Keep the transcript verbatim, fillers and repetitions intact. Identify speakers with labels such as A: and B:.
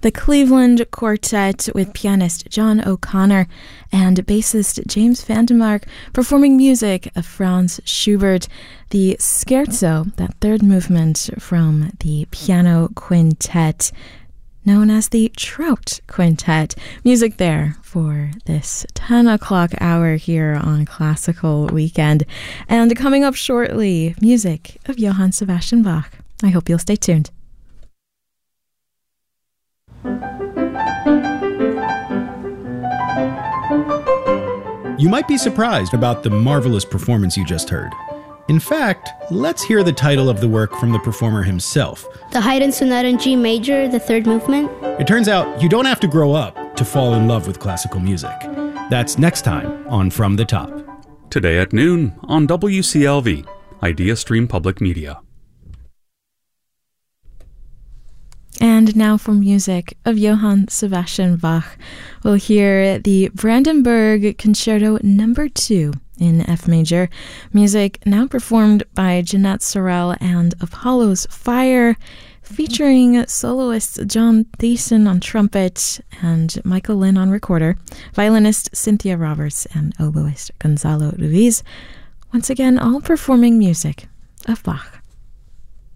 A: The Cleveland Quartet with pianist John O'Connor and bassist James Vandermark performing music of Franz Schubert, the Scherzo, that third movement from the piano quintet known as the Trout Quintet. Music there for this ten o'clock hour here on Classical Weekend. And coming up shortly, music of Johann Sebastian Bach. I hope you'll stay tuned.
B: You might be surprised about the marvelous performance you just heard. In fact, let's hear the title of the work from the performer himself.
C: The Haydn Sonata in G Major, the third movement.
B: It turns out you don't have to grow up to fall in love with classical music. That's next time on From the Top.
D: Today at noon on W C L V, Idea Stream Public Media.
A: And now for music of Johann Sebastian Bach, we'll hear the Brandenburg Concerto Number two in F major. Music now performed by Jeanette Sorel and Apollo's Fire, featuring soloists John Thiessen on trumpet and Michael Lynn on recorder, violinist Cynthia Roberts, and oboist Gonzalo Ruiz. Once again, all performing music of Bach.